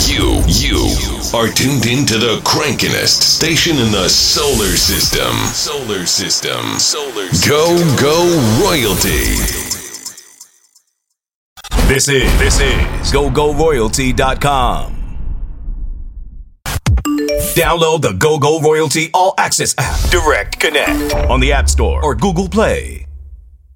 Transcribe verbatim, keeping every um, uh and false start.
You, you are tuned into the crankinest station in the solar system. Solar system. Solar system. Go, go, royalty. This is, this is go go royalty dot com. Download the Go Go Royalty All Access app. Direct Connect on the App Store or Google Play.